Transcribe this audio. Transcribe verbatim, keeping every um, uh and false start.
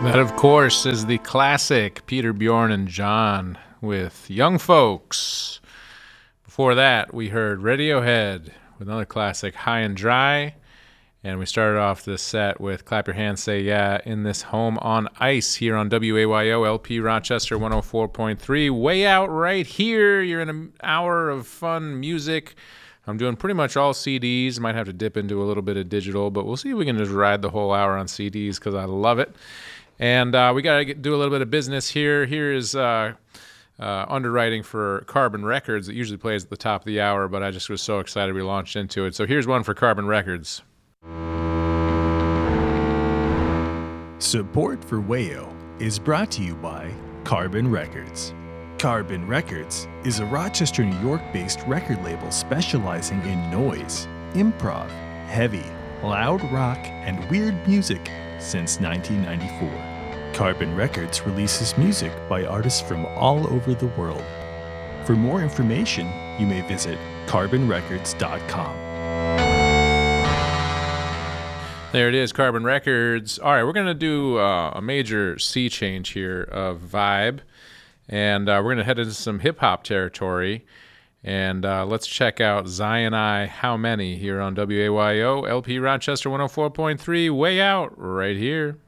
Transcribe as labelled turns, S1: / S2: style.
S1: That, of course, is the classic Peter, Bjorn, and John with Young Folks. Before that, we heard Radiohead with another classic, High and Dry. And we started off this set with Clap Your Hands, Say Yeah, in this Home on Ice here on W A Y O L P Rochester one oh four point three. Way out right here. You're in an hour of fun music. I'm doing pretty much all C Ds. Might have to dip into a little bit of digital, but we'll see if we can just ride the whole hour on C Ds because I love it. And uh, we got to do a little bit of business here. Here is uh, uh, underwriting for Carbon Records. It usually plays at the top of the hour, but I just was so excited we launched into it. So here's one for Carbon Records.
S2: Support for W A O is brought to you by Carbon Records. Carbon Records is a Rochester, New York-based record label specializing in noise, improv, heavy, loud rock, and weird music since nineteen ninety-four. Carbon Records releases music by artists from all over the world. For more information, you may visit carbon records dot com.
S1: There it is, Carbon Records. All right, we're going to do uh, a major sea change here of vibe, and uh, we're going to head into some hip-hop territory, and uh, let's check out Zion I, How Many, here on W A Y O, L P Rochester one oh four point three, way out right here.